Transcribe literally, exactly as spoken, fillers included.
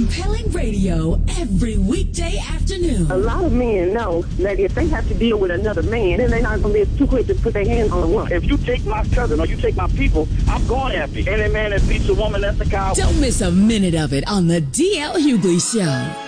Compelling radio every weekday afternoon. A lot of men know that if they have to deal with another man, then they're not going to be too quick to put their hands on a woman. If you take my cousin or you take my people, I'm going after you. Any man that beats a woman, that's a coward. Don't miss a minute of it on the D L Hughley Show.